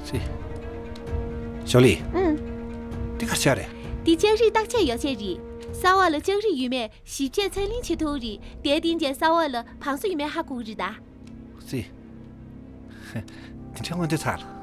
是。小李。这个啥嘞？ 第今日大家要些日，扫完了今日玉面，西边才领起头日，第顶间扫完了，胖子玉面还过日的。 是。今天我得惨了。